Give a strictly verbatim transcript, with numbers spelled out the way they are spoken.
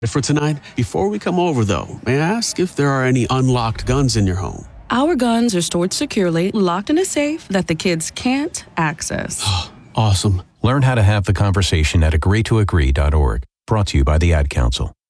For tonight, before we come over, though, may I ask if there are any unlocked guns in your home? Our guns are stored securely, locked in a safe that the kids can't access. Awesome. Learn how to have the conversation at agree to agree dot org. Brought to you by the Ad Council.